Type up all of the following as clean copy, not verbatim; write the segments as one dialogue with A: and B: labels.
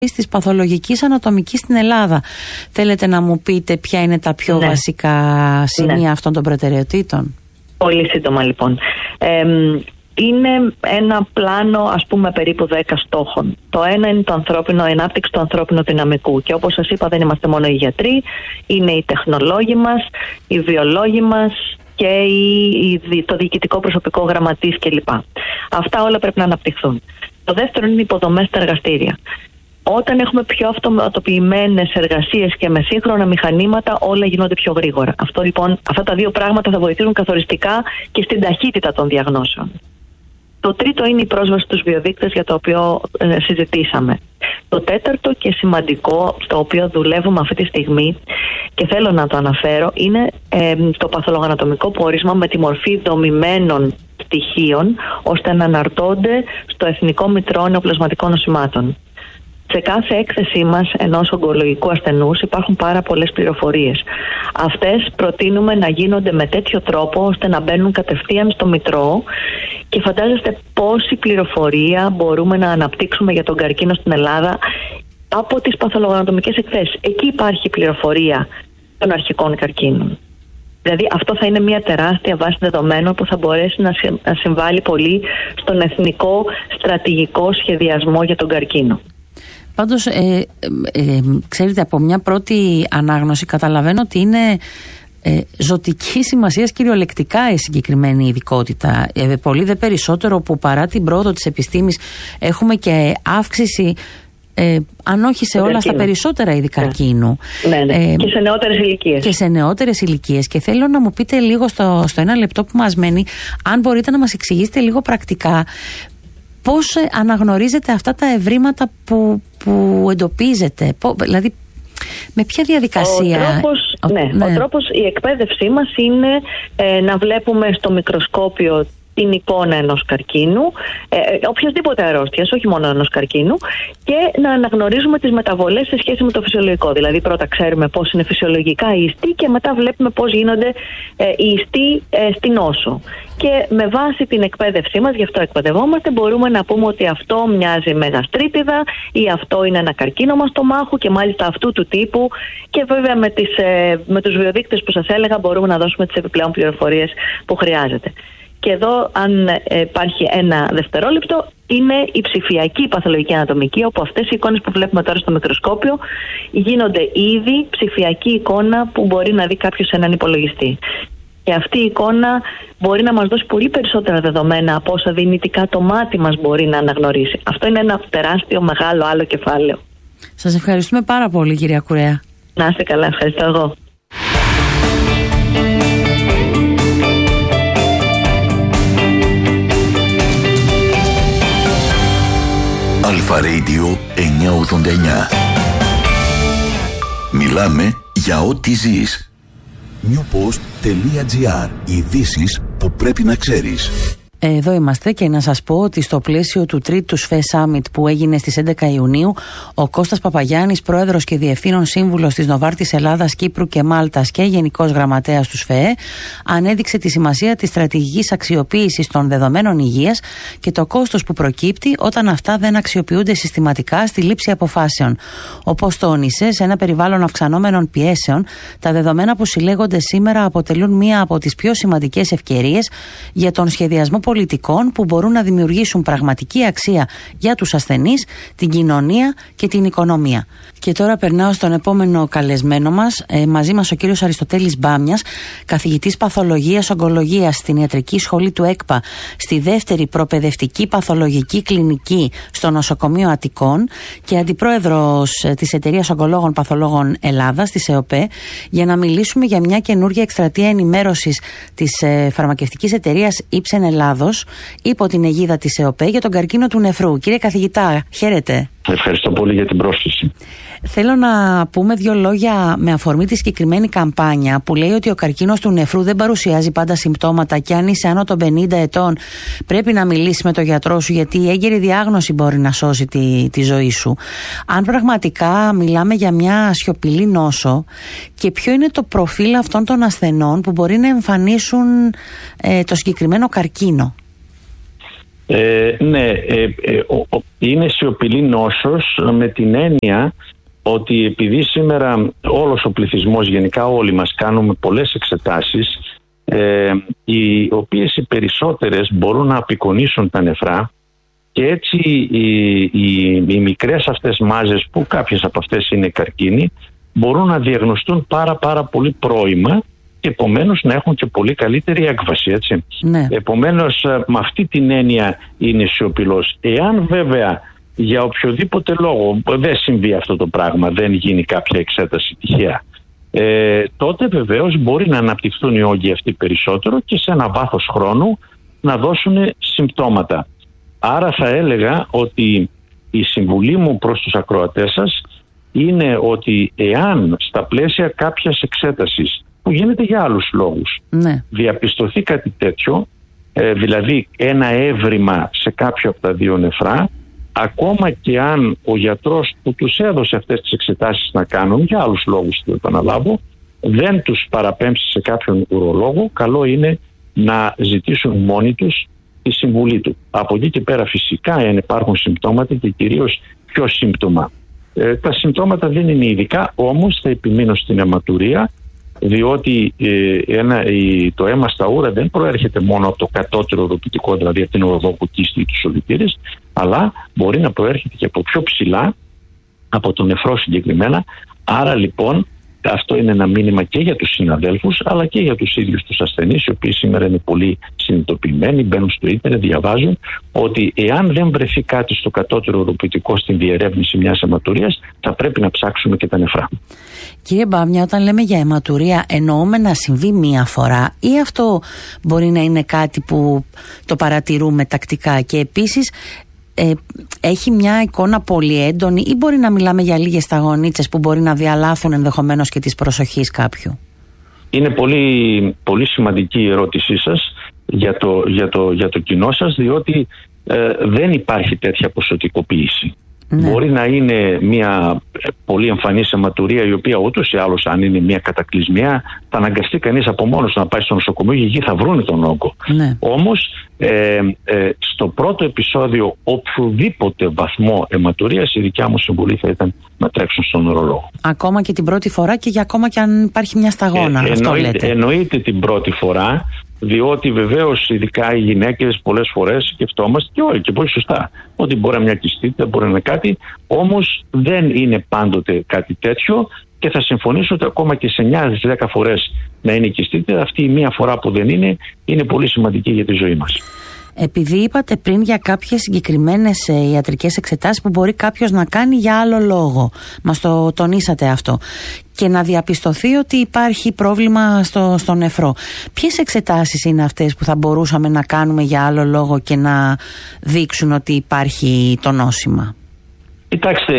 A: της παθολογικής ανατομικής στην Ελλάδα. Θέλετε να μου πείτε ποια είναι τα πιο βασικά σημεία αυτών των προτεραιοτήτων?
B: Πολύ σύντομα λοιπόν. Είναι ένα πλάνο, ας πούμε, περίπου 10 στόχων. Το ένα είναι η ανάπτυξη του ανθρώπινου δυναμικού. Και όπως σας είπα, δεν είμαστε μόνο οι γιατροί, είναι οι τεχνολόγοι μας, οι βιολόγοι μας και το διοικητικό προσωπικό, γραμματείς κλπ. Αυτά όλα πρέπει να αναπτυχθούν. Το δεύτερο είναι οι υποδομές στα εργαστήρια. Όταν έχουμε πιο αυτοματοποιημένες εργασίες και με σύγχρονα μηχανήματα, όλα γίνονται πιο γρήγορα. Αυτό λοιπόν, αυτά τα δύο πράγματα θα βοηθήσουν καθοριστικά και στην ταχύτητα των διαγνώσεων. Το τρίτο είναι η πρόσβαση στους βιοδείκτες, για το οποίο συζητήσαμε. Το τέταρτο και σημαντικό, στο οποίο δουλεύουμε αυτή τη στιγμή και θέλω να το αναφέρω, είναι το παθολογανατομικό πόρισμα με τη μορφή δομημένων στοιχείων, ώστε να αναρτώνται στο Εθνικό Μητρό Νεοπλασματικών Νοσημάτων. Σε κάθε έκθεσή μας ενός ογκολογικού ασθενούς υπάρχουν πάρα πολλές πληροφορίες. Αυτές προτείνουμε να γίνονται με τέτοιο τρόπο ώστε να μπαίνουν κατευθείαν στο Μητρό, και φαντάζεστε πόση πληροφορία μπορούμε να αναπτύξουμε για τον καρκίνο στην Ελλάδα από τις παθολογανατομικές εκθέσεις. Εκεί υπάρχει πληροφορία των αρχικών καρκίνων. Δηλαδή αυτό θα είναι μια τεράστια βάση δεδομένων που θα μπορέσει να συμβάλλει πολύ στον εθνικό στρατηγικό σχεδιασμό για τον καρκίνο.
A: Πάντως, ξέρετε, από μια πρώτη ανάγνωση καταλαβαίνω ότι είναι ζωτική σημασία κυριολεκτικά η συγκεκριμένη ειδικότητα. Πολύ δε περισσότερο που παρά την πρόοδο της επιστήμης έχουμε και αύξηση, αν όχι σε όλα, στα περισσότερα είδη καρκίνου.
B: Ναι. Και σε νεότερες ηλικίες.
A: Και σε νεότερες ηλικίες. Και θέλω να μου πείτε λίγο στο ένα λεπτό που μας μένει, αν μπορείτε να μας εξηγήσετε λίγο πρακτικά πώς αναγνωρίζετε αυτά τα ευρήματα που εντοπίζετε, δηλαδή με ποια διαδικασία?
B: Ο τρόπος, η εκπαίδευσή μας είναι να βλέπουμε στο μικροσκόπιο την εικόνα ενός καρκίνου, οποιασδήποτε αρρώστιας, όχι μόνο ενός καρκίνου, και να αναγνωρίζουμε τις μεταβολές σε σχέση με το φυσιολογικό. Δηλαδή πρώτα ξέρουμε πώς είναι φυσιολογικά οι ιστοί και μετά βλέπουμε πώς γίνονται οι ιστοί στην νόσο. Και με βάση την εκπαίδευσή μας, γι' αυτό εκπαιδευόμαστε, μπορούμε να πούμε ότι αυτό μοιάζει με γαστρίτιδα ή αυτό είναι ένα καρκίνωμα στομάχου, και μάλιστα αυτού του τύπου. Και βέβαια με τους βιοδείκτες που σας έλεγα μπορούμε να δώσουμε τις επιπλέον πληροφορίες που χρειάζεται. Και εδώ, αν υπάρχει ένα δευτερόλεπτο, είναι η ψηφιακή παθολογική ανατομική, όπου αυτές οι εικόνες που βλέπουμε τώρα στο μικροσκόπιο γίνονται ήδη ψηφιακή εικόνα που μπορεί να δει κάποιος σε έναν υπολογιστή. Και αυτή η εικόνα μπορεί να μας δώσει πολύ περισσότερα δεδομένα από όσα δυνητικά το μάτι μας μπορεί να αναγνωρίσει. Αυτό είναι ένα τεράστιο, μεγάλο άλλο κεφάλαιο.
A: Σας ευχαριστούμε πάρα πολύ, κυρία Κουρέα.
B: Να είστε καλά, ευχαριστώ εγώ.
C: Αλφα Radio 989. Μιλάμε για ό,τι ζεις. newpost.gr. Ειδήσεις που πρέπει να ξέρεις.
A: Εδώ είμαστε, και να σας πω ότι στο πλαίσιο του τρίτου ΣΦΕ Summit που έγινε στις 11 Ιουνίου, ο Κώστας Παπαγιάννης, πρόεδρος και διευθύνων σύμβουλος της Νοβάρτης Ελλάδας, Κύπρου και Μάλτας και γενικός γραμματέας του ΣΦΕ, ανέδειξε τη σημασία της στρατηγικής αξιοποίησης των δεδομένων υγείας και το κόστος που προκύπτει όταν αυτά δεν αξιοποιούνται συστηματικά στη λήψη αποφάσεων. Όπως τόνισε, σε ένα περιβάλλον αυξανόμενων πιέσεων, τα δεδομένα που συλλέγονται σήμερα αποτελούν μία από τις πιο σημαντικές ευκαιρίες για τον σχεδιασμό πολιτικών που μπορούν να δημιουργήσουν πραγματική αξία για τους ασθενείς, την κοινωνία και την οικονομία. Και τώρα περνάω στον επόμενο καλεσμένο μας. Μαζί μας ο κύριος Αριστοτέλης Μπάμιας, καθηγητής παθολογίας ογκολογίας στην Ιατρική Σχολή του ΕΚΠΑ, στη δεύτερη προπαιδευτική παθολογική κλινική στο Νοσοκομείο Αττικών και αντιπρόεδρος της Εταιρείας Ογκολόγων Παθολόγων Ελλάδας, της ΕΟΠΕ, για να μιλήσουμε για μια καινούργια εκστρατεία ενημέρωσης της φαρμακευτικής εταιρείας Ipsen Ελλάδος υπό την αιγίδα της ΕΟΠΕ για τον καρκίνο του νεφρού. Κύριε καθηγητά, χαίρετε.
D: Ευχαριστώ πολύ για την πρόσκληση.
A: Θέλω να πούμε δύο λόγια με αφορμή τη συγκεκριμένη καμπάνια που λέει ότι ο καρκίνος του νεφρού δεν παρουσιάζει πάντα συμπτώματα και αν είσαι άνω των 50 ετών πρέπει να μιλήσεις με τον γιατρό σου, γιατί η έγκαιρη διάγνωση μπορεί να σώσει τη ζωή σου. Αν πραγματικά μιλάμε για μια σιωπηλή νόσο, και ποιο είναι το προφίλ αυτών των ασθενών που μπορεί να εμφανίσουν το συγκεκριμένο καρκίνο?
D: Είναι σιωπηλή νόσος με την έννοια ότι επειδή σήμερα όλος ο πληθυσμός, γενικά όλοι μας κάνουμε πολλές εξετάσεις, οι οποίες οι περισσότερες μπορούν να απεικονίσουν τα νεφρά, και έτσι οι μικρές αυτές μάζες, που κάποιες από αυτές είναι καρκίνοι, μπορούν να διαγνωστούν πάρα πολύ πρώιμα και επομένως να έχουν και πολύ καλύτερη έκβαση, έτσι.
A: Ναι.
D: Επομένως με αυτή την έννοια είναι σιωπηλός. Εάν βέβαια για οποιοδήποτε λόγο δεν συμβεί αυτό το πράγμα, δεν γίνει κάποια εξέταση τυχαία, τότε βεβαίως μπορεί να αναπτυχθούν οι όγκοι αυτοί περισσότερο και σε ένα βάθος χρόνου να δώσουν συμπτώματα. Άρα θα έλεγα ότι η συμβουλή μου προς τους ακροατές σας είναι ότι εάν στα πλαίσια κάποιας εξέτασης που γίνεται για άλλους λόγους, ναι, διαπιστωθεί κάτι τέτοιο, δηλαδή ένα έβριμα σε κάποιο από τα δύο νεφρά, ακόμα και αν ο γιατρός που τους έδωσε αυτές τις εξετάσεις να κάνουν, για άλλους λόγους το επαναλάβω, δεν τους παραπέμψει σε κάποιον ουρολόγο, καλό είναι να ζητήσουν μόνοι τους τη συμβουλή του. Από εκεί και πέρα φυσικά αν υπάρχουν συμπτώματα, και κυρίως ποιο σύμπτωμα. Τα συμπτώματα δεν είναι ειδικά, όμως θα επιμείνω στην αιματουρία, διότι το αίμα στα ούρα δεν προέρχεται μόνο από το κατώτερο οροπητικό, δηλαδή από την οροδοκοκίστη του σωλητήρης, αλλά μπορεί να προέρχεται και από πιο ψηλά, από το νεφρό συγκεκριμένα. Άρα λοιπόν αυτό είναι ένα μήνυμα και για τους συναδέλφους, αλλά και για τους ίδιους τους ασθενείς, οι οποίοι σήμερα είναι πολύ συνειδητοποιημένοι, μπαίνουν στο ίντερνετ, διαβάζουν ότι εάν δεν βρεθεί κάτι στο κατώτερο οροπητικό στην διερεύνηση μιας αιματουρίας, θα πρέπει να ψάξουμε και τα νεφρά.
A: Κύριε Μπάμια, όταν λέμε για αιματουρία, εννοούμε να συμβεί μία φορά, ή αυτό μπορεί να είναι κάτι που το παρατηρούμε τακτικά? Και επίσης, έχει μια εικόνα πολύ έντονη, ή μπορεί να μιλάμε για λίγες σταγονίτσες που μπορεί να διαλάθουν ενδεχομένως και της προσοχής κάποιου?
D: Είναι πολύ σημαντική η ερώτησή σας για το κοινό σας, διότι δεν υπάρχει τέτοια ποσοτικοποίηση. Ναι. Μπορεί να είναι μια πολύ εμφανής αιματουρία, η οποία ούτως ή άλλως, αν είναι μια κατακλυσμιά, θα αναγκαστεί κανείς από μόνος να πάει στο νοσοκομείο και εκεί θα βρούνε τον όγκο. Ναι. Όμως στο πρώτο επεισόδιο οποιοδήποτε βαθμό αιματουρίας, η δικιά μου συμβουλή θα ήταν να τρέξουν στον ουρολόγο. Ακόμα και την πρώτη φορά, και για ακόμα και αν υπάρχει μια σταγόνα, εννοείται την πρώτη φορά, διότι βεβαίως ειδικά οι γυναίκες πολλές φορές σκεφτόμαστε, και όχι και πολύ σωστά, ότι μπορεί να μια κιστίτιδα, μπορεί να είναι κάτι, όμως δεν είναι πάντοτε κάτι τέτοιο, και θα συμφωνήσω ότι ακόμα και σε 9-10 φορές να είναι κιστίτιδα, αυτή η μία φορά που δεν είναι πολύ σημαντική για τη ζωή μας.
A: Επειδή είπατε πριν για κάποιες συγκεκριμένες ιατρικές εξετάσεις που μπορεί κάποιος να κάνει για άλλο λόγο, μας το τονίσατε αυτό, και να διαπιστωθεί ότι υπάρχει πρόβλημα στο νεφρό, ποιες εξετάσεις είναι αυτές που θα μπορούσαμε να κάνουμε για άλλο λόγο και να δείξουν ότι υπάρχει το νόσημα?
D: Κοιτάξτε,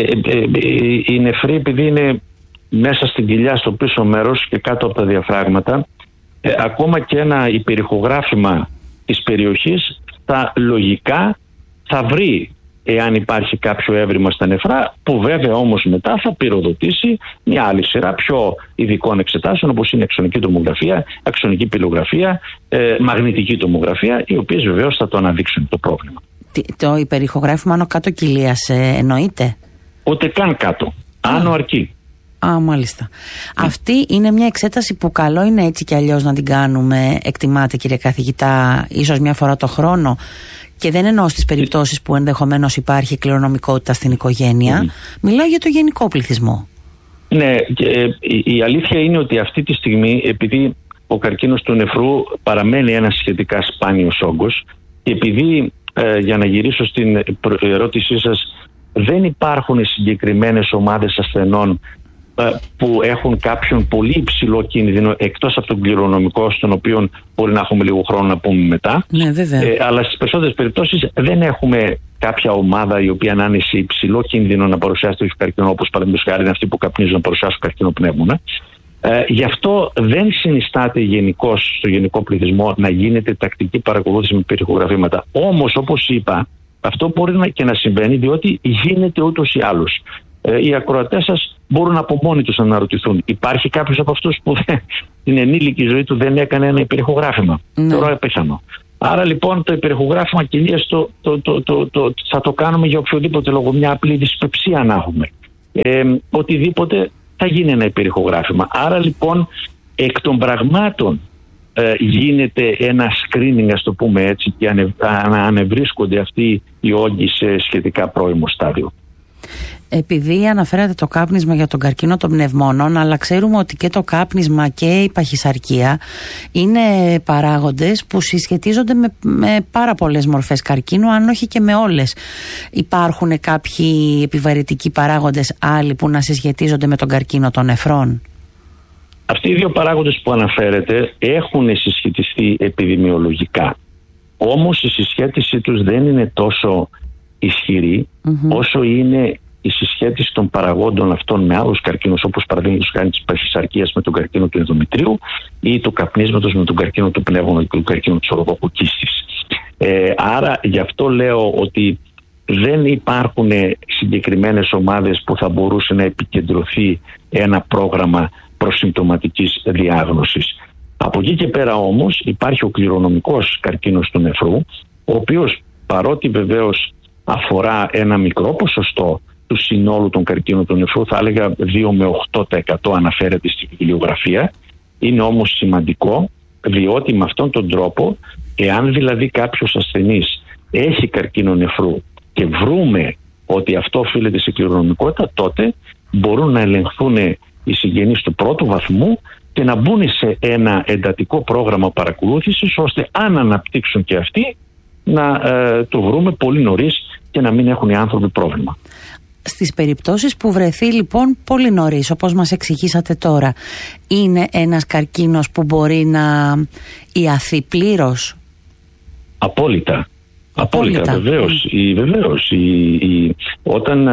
D: η νεφρή, επειδή είναι μέσα στην κοιλιά στο πίσω μέρος και κάτω από τα διαφράγματα, ακόμα και ένα υπερηχογράφημα της περιοχής λογικά θα βρει εάν υπάρχει κάποιο έβριμα στα νεφρά, που βέβαια όμως μετά θα πυροδοτήσει μια άλλη σειρά πιο ειδικών εξετάσεων, όπως είναι αξονική τομογραφία, αξονική πυλογραφία, μαγνητική τομογραφία, οι οποίες βεβαίως θα το αναδείξουν το πρόβλημα.
A: Το υπερηχογράφημα άνω κάτω κοιλίας εννοείται?
D: Ούτε καν κάτω, άνω αρκεί.
A: Μάλιστα. Αυτή είναι μια εξέταση που καλό είναι έτσι κι αλλιώς να την κάνουμε, εκτιμάτε κύριε καθηγητά, ίσως μια φορά το χρόνο, και δεν εννοώ στις περιπτώσεις που ενδεχομένως υπάρχει κληρονομικότητα στην οικογένεια, μιλάω για το γενικό πληθυσμό. Ναι, η αλήθεια είναι ότι αυτή τη στιγμή, επειδή ο καρκίνος του νεφρού παραμένει ένας σχετικά σπάνιος όγκος, και επειδή, για να γυρίσω στην ερώτησή σας, δεν υπάρχουν συγκεκριμένες ομάδες ασθενών που έχουν κάποιον πολύ υψηλό κίνδυνο, εκτός από τον κληρονομικό, στον οποίο μπορεί να έχουμε λίγο χρόνο να πούμε μετά. Ναι, βέβαια.
D: Αλλά στις περισσότερες περιπτώσεις δεν έχουμε κάποια ομάδα η οποία να είναι σε υψηλό κίνδυνο να παρουσιάσει το καρκίνο, όπως παραδείγματος χάρη είναι αυτοί που καπνίζουν να παρουσιάσουν καρκινοπνεύμονα. Γι' αυτό δεν συνιστάται γενικώς στο γενικό πληθυσμό να γίνεται τακτική παρακολούθηση με υπερηχογραφήματα. Όμως, όπως είπα, αυτό μπορεί και να συμβαίνει, διότι γίνεται ούτως ή άλλως. Οι ακροατές σας μπορούν από μόνοι τους να αναρωτηθούν, υπάρχει κάποιος από αυτούς που την ενήλικη ζωή του δεν έκανε ένα υπερηχογράφημα? Τώρα απίθανο. Άρα λοιπόν το υπερηχογράφημα κοιλίας θα το κάνουμε για οποιοδήποτε λόγο, μια απλή δυσπεψία να έχουμε. Οτιδήποτε θα γίνει ένα υπερηχογράφημα. Άρα λοιπόν εκ των πραγμάτων γίνεται ένα screening, ας το πούμε έτσι, και ανεβρίσκονται αυτοί οι όγκοι σε σχετικά πρώιμο στάδιο.
A: Επειδή αναφέρατε το κάπνισμα για τον καρκίνο των πνευμόνων, αλλά ξέρουμε ότι και το κάπνισμα και η παχυσαρκία είναι παράγοντες που συσχετίζονται με πάρα πολλές μορφές καρκίνου, αν όχι και με όλες. Υπάρχουν κάποιοι επιβαρυτικοί παράγοντες άλλοι που να συσχετίζονται με τον καρκίνο των νεφρών?
D: Αυτοί οι δύο παράγοντες που αναφέρετε έχουν συσχετιστεί επιδημιολογικά. Όμως η συσχέτισή τους δεν είναι τόσο ισχυρή όσο είναι η συσχέτιση των παραγόντων αυτών με άλλους καρκίνους, όπως παραδείγματος χάρη της παχυσαρκίας με τον καρκίνο του ενδομητρίου ή του καπνίσματος με τον καρκίνο του πνεύμονα και τον καρκίνο της οροδοκοκίστης. Άρα γι' αυτό λέω ότι δεν υπάρχουν συγκεκριμένες ομάδες που θα μπορούσε να επικεντρωθεί ένα πρόγραμμα προσυμπτωματικής διάγνωσης. Από εκεί και πέρα όμως υπάρχει ο κληρονομικός καρκίνος του νεφρού, ο οποίος παρότι βεβαίως αφορά ένα μικρό ποσοστό του συνόλου των καρκίνων του νεφρού, θα έλεγα 2 με 8% αναφέρεται στη βιβλιογραφία, είναι όμως σημαντικό, διότι με αυτόν τον τρόπο, εάν δηλαδή κάποιος ασθενής έχει καρκίνο νεφρού και βρούμε ότι αυτό οφείλεται σε κληρονομικότητα, τότε μπορούν να ελεγχθούν οι συγγενείς του πρώτου βαθμού και να μπουν σε ένα εντατικό πρόγραμμα παρακολούθησης, ώστε αν αναπτύξουν και αυτοί να το βρούμε πολύ νωρίς και να μην έχουν οι άνθρωποι πρόβλημα.
A: Στις περιπτώσεις που βρεθεί λοιπόν πολύ νωρίς, όπως μας εξηγήσατε τώρα, είναι ένας καρκίνος που μπορεί να ιαθεί πλήρως?
D: Απόλυτα, βεβαίως. Όταν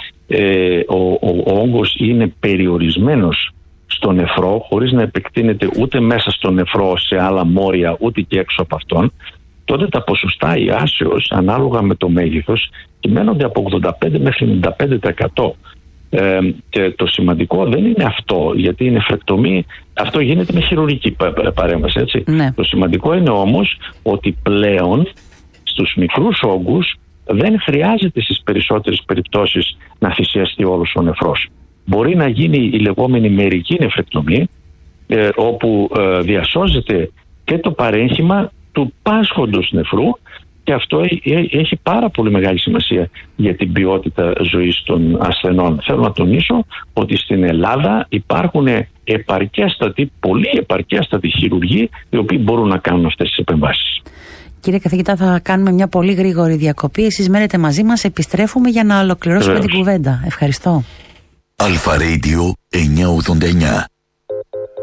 D: ο όγκος είναι περιορισμένος στο νεφρό, χωρίς να επεκτείνεται ούτε μέσα στο νεφρό σε άλλα μόρια, ούτε και έξω από αυτόν, τότε τα ποσοστά ιάσεως ανάλογα με το μέγεθος κυμαίνονται από 85 μέχρι 95%. Και το σημαντικό δεν είναι αυτό, γιατί η νεφρεκτομή αυτό γίνεται με χειρουργική παρέμβαση, έτσι. Ναι. Το σημαντικό είναι όμως ότι πλέον στους μικρούς όγκους δεν χρειάζεται στις περισσότερες περιπτώσεις να θυσιαστεί όλος ο νεφρός. Μπορεί να γίνει η λεγόμενη μερική νεφρεκτομή, όπου διασώζεται και το παρέγχημα του πάσχοντος νεφρού, και αυτό έχει πάρα πολύ μεγάλη σημασία για την ποιότητα ζωής των ασθενών. Θέλω να τονίσω ότι στην Ελλάδα υπάρχουν πολύ επαρκέστατοι χειρουργοί, οι οποίοι μπορούν να κάνουν αυτές τις επεμβάσεις.
A: Κύριε καθηγητά, θα κάνουμε μια πολύ γρήγορη διακοπή. Εσείς μένετε μαζί μας, επιστρέφουμε για να ολοκληρώσουμε την κουβέντα. Ευχαριστώ.
C: Αλφα Radio 989.